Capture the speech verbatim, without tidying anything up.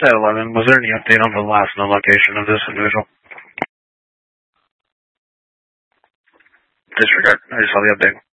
at eleven, was there any update on the last known location of this individual? Disregard. I just saw the update.